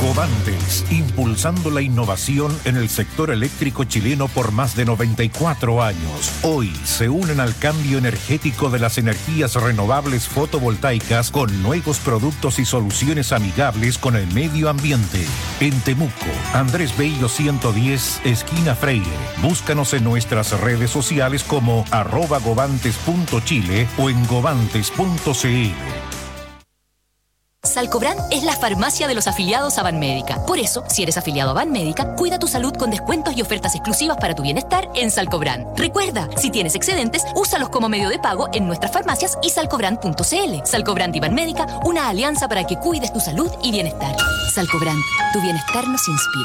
Covantes, impulsando la innovación en el sector eléctrico chileno por más de 94 años. Hoy se unen al cambio energético de las energías renovables fotovoltaicas con nuevos productos y soluciones amigables con el medio ambiente. En Temuco, Andrés Bello 110, esquina Freire. Búscanos en nuestras redes sociales como @govantes.chile o en govantes.cl. Salcobran es la farmacia de los afiliados a Banmédica. Por eso, si eres afiliado a Banmédica, cuida tu salud con descuentos y ofertas exclusivas para tu bienestar en Salcobran. Recuerda, si tienes excedentes, úsalos como medio de pago en nuestras farmacias y salcobran.cl. Salcobran y Banmédica, una alianza para que cuides tu salud y bienestar. Salcobran, tu bienestar nos inspira.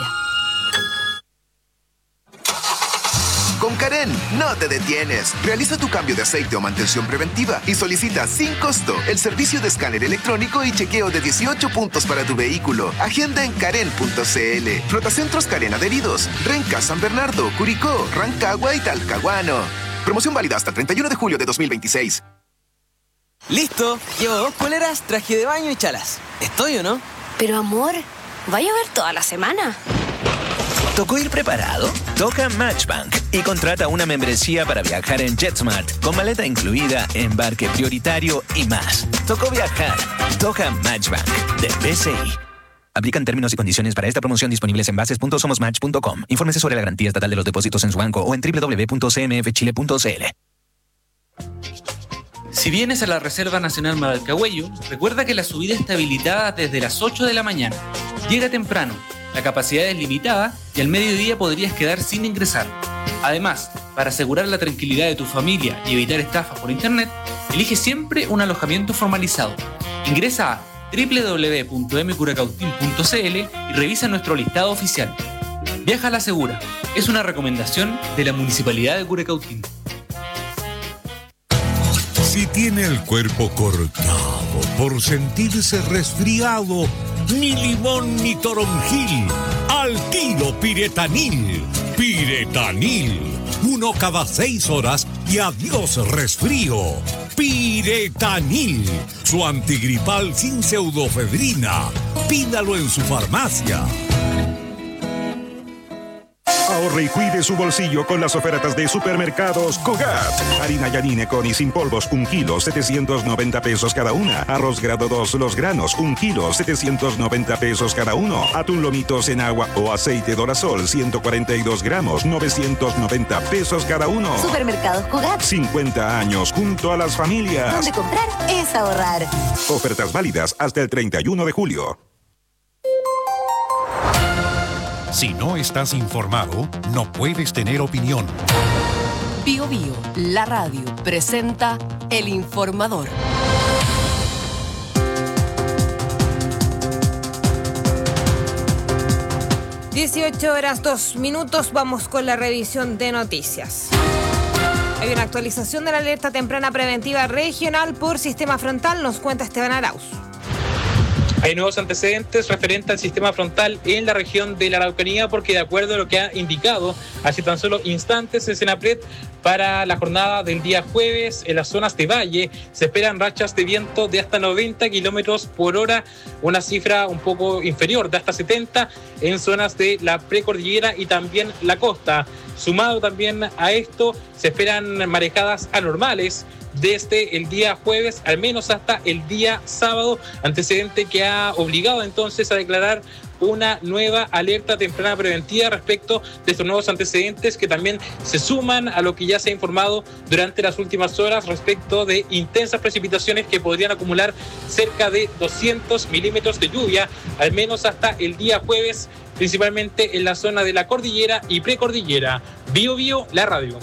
Con Karen, no te detienes. Realiza tu cambio de aceite o mantención preventiva y solicita sin costo el servicio de escáner electrónico y chequeo de 18 puntos para tu vehículo. Agenda en karen.cl. Flotacentros Karen adheridos. Renca, San Bernardo, Curicó, Rancagua y Talcahuano. Promoción válida hasta el 31 de julio de 2026. ¡Listo! Llevo 2 poleras, traje de baño y chalas. ¿Estoy o no? Pero amor, ¿va a llover toda la semana? ¿Tocó ir preparado? Toca Matchbank y contrata una membresía para viajar en JetSmart con maleta incluida, embarque prioritario y más. Tocó viajar. Toca Matchbank de BCI. Aplican términos y condiciones para esta promoción disponibles en bases.somosmatch.com. Infórmese sobre la garantía estatal de los depósitos en su banco o en www.cmfchile.cl. Si vienes a la Reserva Nacional Maralcahuello, recuerda que la subida está habilitada desde las 8 de la mañana. Llega temprano, la capacidad es limitada y al mediodía podrías quedar sin ingresar. Además, para asegurar la tranquilidad de tu familia y evitar estafas por internet, elige siempre un alojamiento formalizado. Ingresa a www.mcuracautín.cl y revisa nuestro listado oficial. Viaja a la segura. Es una recomendación de la Municipalidad de Curacautín. Si tiene el cuerpo cortado por sentirse resfriado, ni limón ni toronjil, al tiro Piretanil. Piretanil, 1 cada 6 horas y adiós resfrío. Piretanil, su antigripal sin pseudofedrina. Pídalo en su farmacia. Ahorre y cuide su bolsillo con las ofertas de Supermercados Cogat. Harina Yanine con y sin polvos, 1 kilo, 790 pesos cada una. Arroz grado 2, los granos, 1 kilo, 790 pesos cada uno. Atún lomitos en agua o aceite Dorasol, 142 gramos, 990 pesos cada uno. Supermercados Cogat. 50 años junto a las familias. Donde comprar es ahorrar. Ofertas válidas hasta el 31 de julio. Si no estás informado, no puedes tener opinión. Bio Bio, la radio, presenta El Informador. (18:02). Vamos con la revisión de noticias. Hay una actualización de la alerta temprana preventiva regional por sistema frontal, nos cuenta Esteban Arauz. Hay nuevos antecedentes referentes al sistema frontal en la región de la Araucanía porque de acuerdo a lo que ha indicado hace tan solo instantes el Senapred, para la jornada del día jueves en las zonas de valle se esperan rachas de viento de hasta 90 kilómetros por hora, una cifra un poco inferior de hasta 70 en zonas de la precordillera y también la costa. Sumado también a esto, se esperan marejadas anormales desde el día jueves, al menos hasta el día sábado, antecedente que ha obligado entonces a declarar una nueva alerta temprana preventiva respecto de estos nuevos antecedentes que también se suman a lo que ya se ha informado durante las últimas horas respecto de intensas precipitaciones que podrían acumular cerca de 200 milímetros de lluvia, al menos hasta el día jueves, principalmente en la zona de la cordillera y precordillera. Bio Bio, la radio.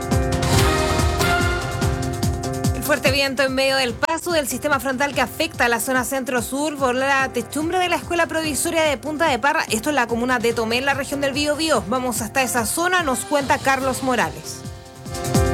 Fuerte viento en medio del paso del sistema frontal que afecta a la zona centro-sur por la techumbre de la escuela provisoria de Punta de Parra. Esto es la comuna de Tomé, en la región del Biobío. Vamos hasta esa zona, nos cuenta Carlos Morales.